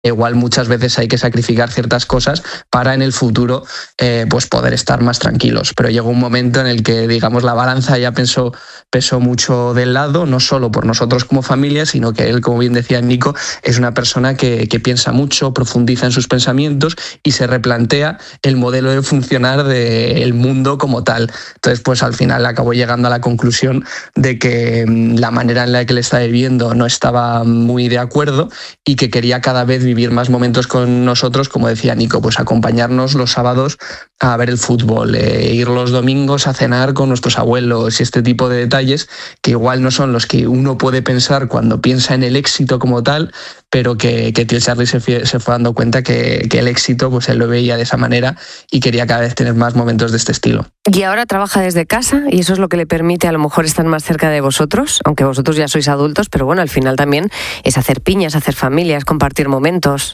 igual muchas veces hay que sacrificar ciertas cosas para en el futuro pues poder estar más tranquilos. Pero llegó un momento en el que, digamos, la balanza ya pesó mucho del lado, no solo por nosotros como familia, sino que él, como bien decía Nico, es una persona que piensa mucho, profundiza en sus pensamientos y se replantea el modelo de funcionar del mundo como tal. Entonces, pues al final acabó llegando a la conclusión de que la manera en la que él está viviendo no estaba muy de acuerdo y que quería cada vez vivir más momentos con nosotros, como decía Nico, pues acompañarnos los sábados a ver el fútbol, ir los domingos a cenar con nuestros abuelos y este tipo de detalles que igual no son los que uno puede pensar cuando piensa en el éxito como tal, pero que tío Charlie se fue dando cuenta que el éxito pues él lo veía de esa manera y quería cada vez tener más momentos de este estilo. Y ahora trabaja desde casa y eso es lo que le permite a lo mejor estar más cerca de vosotros, aunque vosotros ya sois adultos, pero bueno, al final también es hacer piñas, hacer familias, compartir momentos.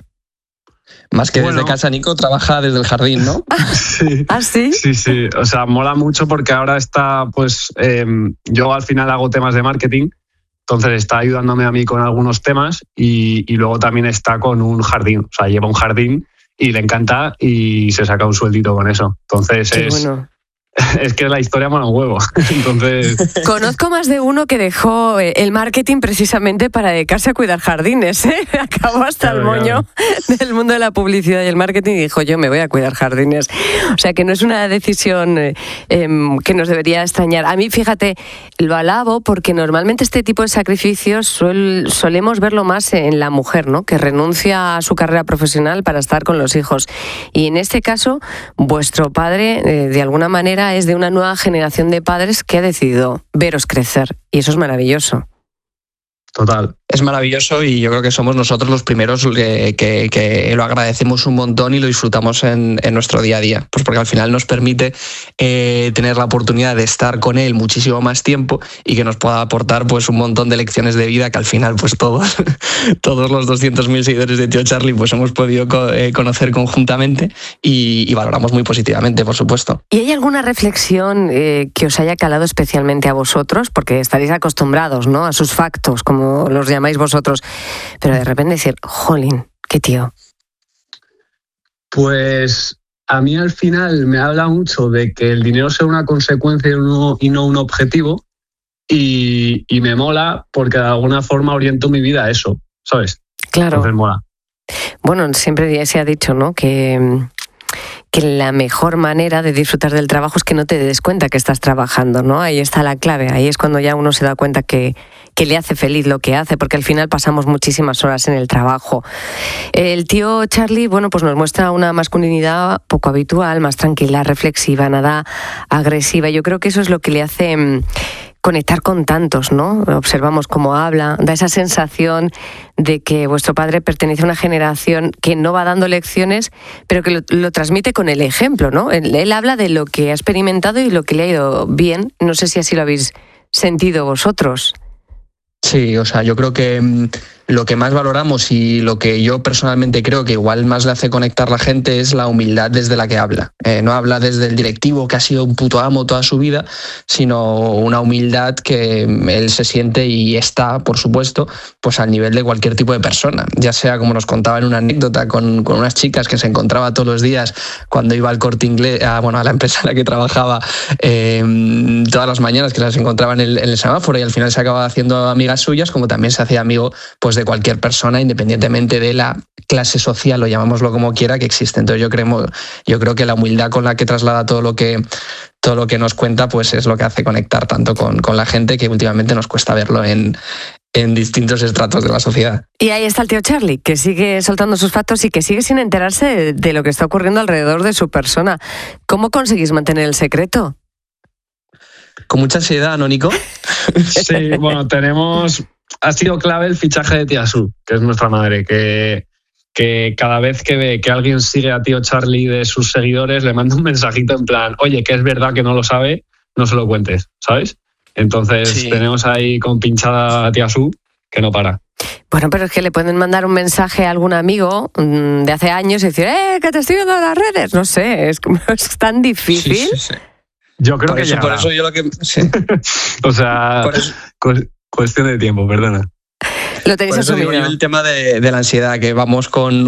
Más que desde casa, Nico trabaja desde el jardín, ¿no? Sí. ¿Ah, sí? Sí. O sea, mola mucho porque ahora está, pues, yo al final hago temas de marketing, entonces está ayudándome a mí con algunos temas y luego también está con un jardín. O sea, lleva un jardín y le encanta y se saca un sueldito con eso. Entonces Bueno. Es que la historia mola un huevo. Entonces... Conozco más de uno que dejó el marketing precisamente para dedicarse a cuidar jardines, ¿eh? Acabó hasta el moño del mundo de la publicidad y el marketing y dijo, yo me voy a cuidar jardines. O sea que no es una decisión que nos debería extrañar. A mí, fíjate, lo alabo porque normalmente este tipo de sacrificios solemos verlo más en la mujer, ¿no? Que renuncia a su carrera profesional para estar con los hijos. Y en este caso, vuestro padre, de alguna manera, es de una nueva generación de padres que ha decidido veros crecer y eso es maravilloso. Total. Es maravilloso y yo creo que somos nosotros los primeros que lo agradecemos un montón y lo disfrutamos en nuestro día a día, pues porque al final nos permite tener la oportunidad de estar con él muchísimo más tiempo y que nos pueda aportar pues un montón de lecciones de vida que al final pues todos los 200.000 seguidores de Tío Charlie pues hemos podido conocer conjuntamente y valoramos muy positivamente, por supuesto. ¿Y hay alguna reflexión que os haya calado especialmente a vosotros? Porque estaréis acostumbrados, ¿no?, a sus factos, como los llamáis vosotros, pero de repente decir, jolín, qué tío. Pues a mí al final me habla mucho de que el dinero sea una consecuencia y no un objetivo y me mola porque de alguna forma oriento mi vida a eso, ¿sabes? Claro. Entonces mola. Bueno, siempre se ha dicho, ¿no?, que la mejor manera de disfrutar del trabajo es que no te des cuenta que estás trabajando, ¿no? Ahí está la clave, ahí es cuando ya uno se da cuenta que le hace feliz lo que hace, porque al final pasamos muchísimas horas en el trabajo. El tío Charlie, bueno, pues nos muestra una masculinidad poco habitual, más tranquila, reflexiva, nada agresiva. Yo creo que eso es lo que le hace conectar con tantos, ¿no? Observamos cómo habla, da esa sensación de que vuestro padre pertenece a una generación que no va dando lecciones, pero que lo transmite con el ejemplo, ¿no? Él habla de lo que ha experimentado y lo que le ha ido bien. No sé si así lo habéis sentido vosotros. Sí, o sea, yo creo que lo que más valoramos y lo que yo personalmente creo que igual más le hace conectar la gente es la humildad desde la que habla. No habla desde el directivo que ha sido un puto amo toda su vida, sino una humildad que él se siente y está, por supuesto, pues al nivel de cualquier tipo de persona. Ya sea, como nos contaba en una anécdota, con unas chicas que se encontraba todos los días cuando iba al Corte Inglés, a la empresa en la que trabajaba, todas las mañanas, que las encontraba en el semáforo y al final se acababa haciendo amigas suyas, como también se hacía amigo pues de cualquier persona, independientemente de la clase social o llamámoslo como quiera que existe. Entonces yo creo que la humildad con la que traslada todo lo que nos cuenta pues es lo que hace conectar tanto con la gente, que últimamente nos cuesta verlo en distintos estratos de la sociedad. Y ahí está el tío Charlie, que sigue soltando sus factos y que sigue sin enterarse de lo que está ocurriendo alrededor de su persona. ¿Cómo conseguís mantener el secreto? Con mucha ansiedad, ¿no, Nico? Sí, bueno, ha sido clave el fichaje de Tía Su, que es nuestra madre, que cada vez que ve que alguien sigue a Tío Charlie de sus seguidores, le manda un mensajito en plan, oye, que es verdad que no lo sabe, no se lo cuentes, ¿sabes? Entonces sí. Tenemos ahí con pinchada a Tía Su, que no para. Bueno, pero es que le pueden mandar un mensaje a algún amigo de hace años y decir, que te estoy viendo en las redes. No sé, es tan difícil. Sí. Yo creo por eso yo lo que... Sí. O sea, cuestión de tiempo, perdona. Lo tenéis Por eso digo asumido. yo el tema de la ansiedad, que vamos con